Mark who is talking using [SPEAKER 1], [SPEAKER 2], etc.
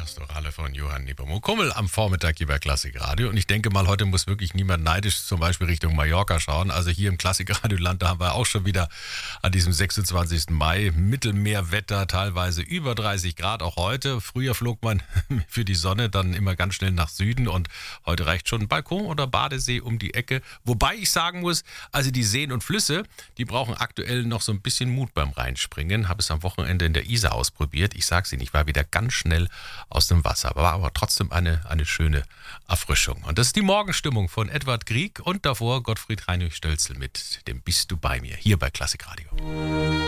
[SPEAKER 1] Pastorale von Johann Nepomuk-Hummel am Vormittag hier bei Klassikradio. Und ich denke mal, heute muss wirklich niemand neidisch zum Beispiel Richtung Mallorca schauen. Also hier im Klassikradioland, da haben wir auch schon wieder an diesem 26. Mai Mittelmeerwetter, teilweise über 30 Grad, auch heute. Früher flog man für die Sonne dann immer ganz schnell nach Süden und heute reicht schon ein Balkon oder Badesee um die Ecke. Wobei ich sagen muss, also die Seen und Flüsse, die brauchen aktuell noch so ein bisschen Mut beim Reinspringen. Habe es am Wochenende in der Isar ausprobiert. Ich sag's Ihnen, ich war wieder ganz schnell aus dem Wasser. War aber trotzdem eine schöne Erfrischung. Und das ist die Morgenstimmung von Edward Grieg und davor Gottfried Heinrich Stölzl mit dem Bist du bei mir, hier bei Klassikradio.